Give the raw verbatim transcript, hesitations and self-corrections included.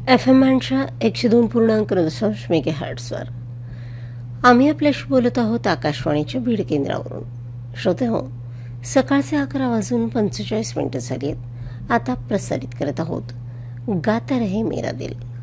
F M बँडच्या एकशे दोन पूर्णांक दशांश मेगा हर्ट्झवर आम्ही आपल्याशी बोलत आहोत आकाशवाणीच्या बीड केंद्रावरून. श्रोते हो, सकाळचे अकरा वाजून पंचेचाळीस मिनिटं झाली आहेत. आता प्रसारित करत आहोत गाता रहे मेरा दिल.